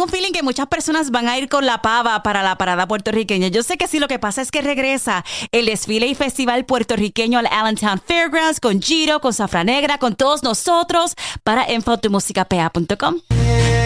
un feeling que muchas personas van a ir con la pava para la parada puertorriqueña. Yo sé que sí, lo que pasa es que regresa el desfile y festival puertorriqueño al Allentown Fairgrounds con Giro, con Zafra Negra, con todos nosotros para infotumusica.pa.com.